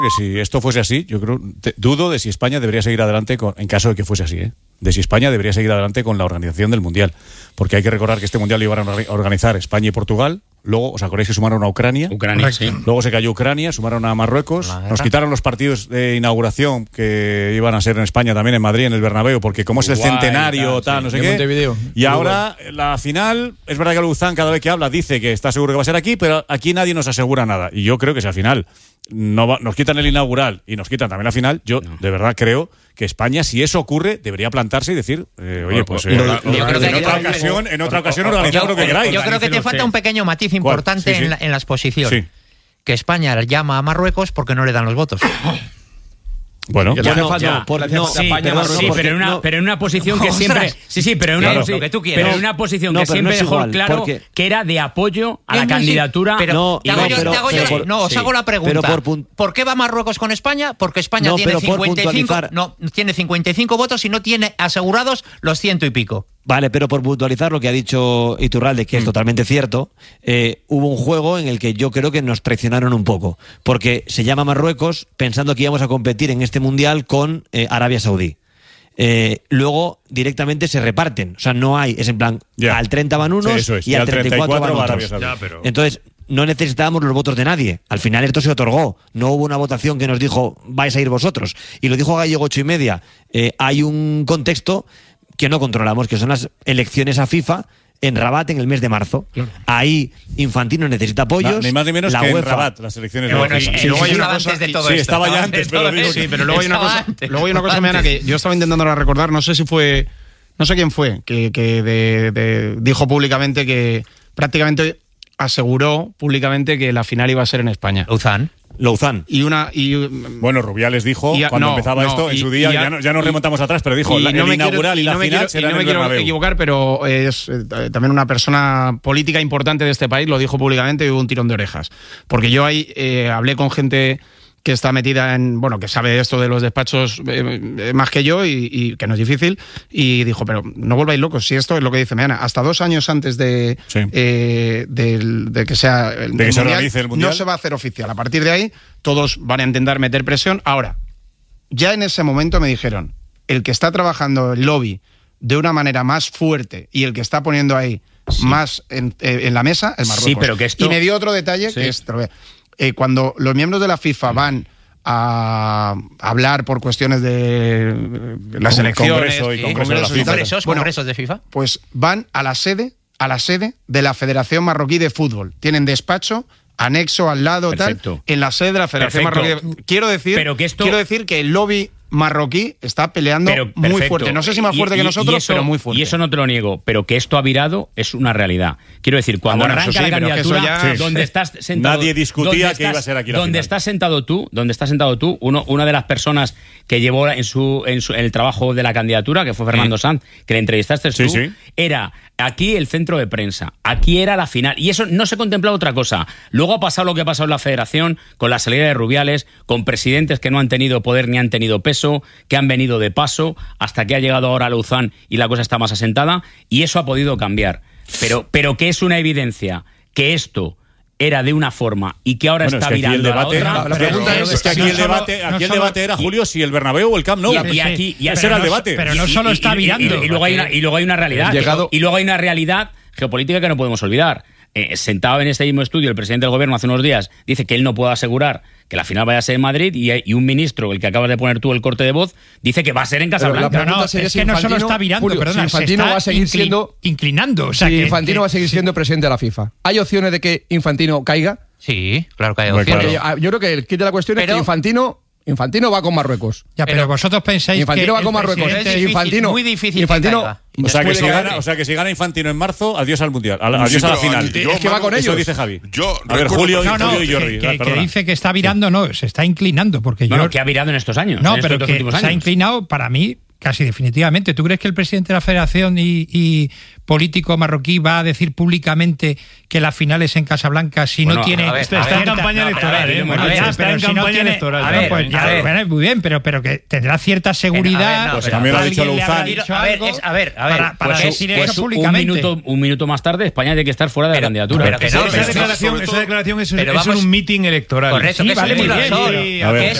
que si esto fuese así, yo dudo de si España debería seguir adelante en caso de que fuese así, de si España debería seguir adelante con la organización del Mundial, porque hay que recordar que este Mundial lo iban a organizar España y Portugal. Luego, ¿os acordáis que sumaron a Ucrania? Sí. Luego se cayó Ucrania, sumaron a Marruecos. Nos quitaron los partidos de inauguración que iban a ser en España, también en Madrid, en el Bernabéu, porque como Uruguay, es el centenario, no sé qué. Montevideo. Y ahora, la final, es verdad que Luzán cada vez que habla dice que está seguro que va a ser aquí, pero aquí nadie nos asegura nada. Y yo creo que si al final nos quitan el inaugural y nos quitan también la final, yo de verdad creo que España, si eso ocurre, debería plantarse y decir, oye, pues en otra ocasión organizad lo que queráis. Yo creo que te falta un pequeño matiz importante en la exposición. Sí. Que España llama a Marruecos porque no le dan los votos. Bueno, pero en una posición que siempre pero en una posición que siempre dejó claro que era de apoyo a la candidatura. Os hago la pregunta. ¿Por qué va Marruecos con España? Porque España tiene 55 votos y no tiene asegurados los 100 y pico. Vale, pero por puntualizar lo que ha dicho Iturralde, que es totalmente cierto, hubo un juego en el que yo creo que nos traicionaron un poco, porque se llama Marruecos pensando que íbamos a competir en este Mundial con Arabia Saudí. Luego directamente se reparten, o sea, no hay, es en plan, al 30 van unos y al 34 van otros. Entonces, no necesitábamos los votos de nadie. Al final esto se otorgó. No hubo una votación que nos dijo, vais a ir vosotros. Y lo dijo Gallego 8:30. Hay un contexto que no controlamos, que son las elecciones a FIFA en Rabat en el mes de marzo. Claro. Ahí Infantino necesita apoyos. Ni más ni menos la que UEFA, en Rabat, las elecciones. Luego hay una cosa de todo esto. Estaba ya antes, pero luego hay una cosa, Meana, que yo estaba intentando recordar, no sé quién fue, que dijo públicamente que prácticamente aseguró públicamente que la final iba a ser en España. Louzán. Bueno, Rubiales dijo cuando empezaba esto en su día, ya nos remontamos atrás, pero dijo el inaugural y la final será en el Bernabéu. No me quiero equivocar, pero es también una persona política importante de este país, lo dijo públicamente y hubo un tirón de orejas. Porque yo ahí hablé con gente que está metida que sabe esto de los despachos más que yo y que no es difícil, y dijo, pero no volváis locos, si esto es lo que dice Meana, hasta 2 años antes de que sea el Mundial, no se va a hacer oficial. A partir de ahí, todos van a intentar meter presión. Ahora, ya en ese momento me dijeron, el que está trabajando el lobby de una manera más fuerte y el que está poniendo ahí más en la mesa, es Marruecos. Sí, pero que esto... Y me dio otro detalle, que es... cuando los miembros de la FIFA van a hablar por cuestiones de las elecciones congresos de FIFA, pues van a la sede de la Federación Marroquí de Fútbol. Tienen despacho anexo al lado, en la sede de la Federación Marroquí. Quiero decir que el lobby marroquí está peleando muy fuerte. No sé si más fuerte que nosotros, pero muy fuerte. Y eso no te lo niego, pero que esto ha virado es una realidad. Quiero decir, cuando arranca la candidatura, donde estás sentado... Nadie discutía que iba a ser aquí la final. Donde estás sentado tú, una de las personas que llevó en el trabajo de la candidatura, que fue Fernando Sanz, que le entrevistaste tú, era aquí el centro de prensa, aquí era la final, y eso no se contemplaba otra cosa. Luego ha pasado lo que ha pasado en la Federación, con la salida de Rubiales, con presidentes que no han tenido poder ni han tenido peso, que han venido de paso, hasta que ha llegado ahora Louzán y la cosa está más asentada, y eso ha podido cambiar. Pero que es una evidencia que esto era de una forma y que ahora está virando a la otra. La pregunta es que aquí el debate era, Julio, si el Bernabéu o el Camp Nou. Ese era el debate. Pero no solo está virando. Y luego hay una realidad. Y luego hay una realidad geopolítica que no podemos olvidar. Sentado en este mismo estudio, el presidente del gobierno hace unos días dice que él no puede asegurar que la final vaya a ser en Madrid, y un ministro, el que acabas de poner tú el corte de voz, dice que va a ser en Casablanca. Es que no solo está virando, Julio, perdona, si Infantino va a seguir siendo inclinando. O sea, si Infantino va a seguir siendo presidente de la FIFA, ¿hay opciones de que Infantino caiga? Sí, claro que hay opciones. Yo creo que el kit de la cuestión es que Infantino va con Marruecos. Ya, pero vosotros pensáis Infantino va con Marruecos. Muy difícil. Infantino. O sea que si gana Infantino en marzo, adiós al Mundial, adiós a la final. Es que va con ellos. Eso dice Javi. A ver, Julio y Jordi. Que dice que está virando, no, se está inclinando. Porque que ha virado en estos años. No, pero que se ha inclinado para mí casi definitivamente. ¿Tú crees que el presidente de la Federación y político marroquí va a decir públicamente que la final es en Casablanca si no tiene... Está en campaña electoral, está en campaña electoral. Muy bien, pero que tendrá cierta seguridad. Pues también lo ha dicho Louzán. A ver, para decir eso públicamente. Un minuto más tarde España tiene que estar fuera de la candidatura. Esa declaración es un meeting electoral. Correcto, que es